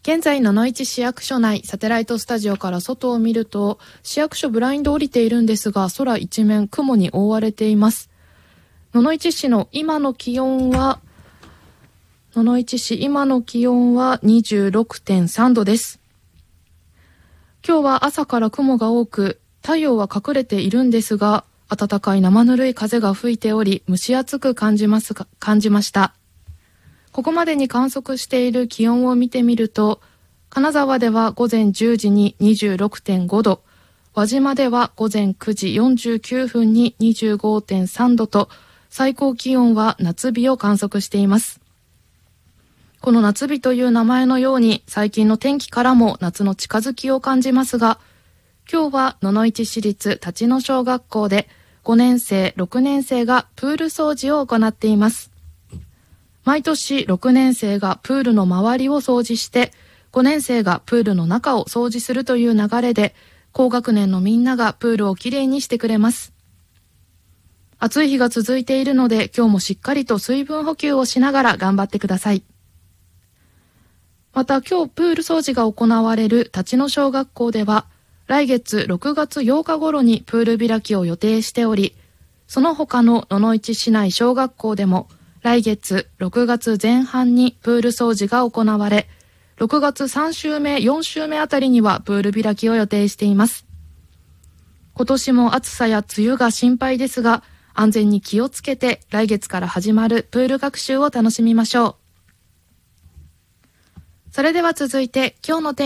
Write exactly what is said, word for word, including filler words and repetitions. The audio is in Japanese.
現在野々市市役所内サテライトスタジオから外を見ると、市役所ブラインド降りているんですが、空一面雲に覆われています。野々市市の今の気温は野々市市今の気温は にじゅうろくてんさん 度です。今日は朝から雲が多く、太陽は隠れているんですが、暖かい生ぬるい風が吹いており、蒸し暑く感じますが感じました。ここまでに観測している気温を見てみると、金沢では午前じゅうじに にじゅうろくてんご 度、輪島では午前くじよんじゅうきゅうふんに にじゅうごてんさん 度と、最高気温は夏日を観測しています。この夏日という名前のように、最近の天気からも夏の近づきを感じますが、今日は野々市市立立野小学校でごねんせい、ろくねんせいがプール掃除を行っています。毎年ろくねんせいがプールの周りを掃除して、ごねんせいがプールの中を掃除するという流れで、高学年のみんながプールをきれいにしてくれます。暑い日が続いているので、今日もしっかりと水分補給をしながら頑張ってください。また今日プール掃除が行われる立野小学校では、来月ろくがつようか頃にプール開きを予定しており、その他の野々市市内小学校でも、来月ろくがつぜん半にプール掃除が行われ、ろくがつさん週目、よん週目あたりにはプール開きを予定しています。今年も暑さや梅雨が心配ですが、安全に気をつけて来月から始まるプール学習を楽しみましょう。それでは続いて今日の天気